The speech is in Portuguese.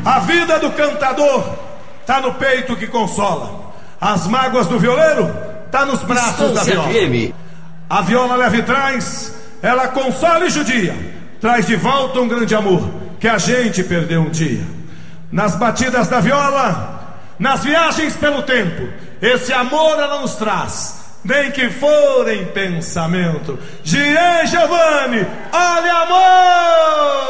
A vida do cantador tá no peito que consola. As mágoas do violeiro tá nos braços da viola. A viola leva e traz, ela consola e judia, traz de volta um grande amor que a gente perdeu um dia. Nas batidas da viola, nas viagens pelo tempo, esse amor ela nos traz, nem que for em pensamento. Gian Giovanni, olha amor!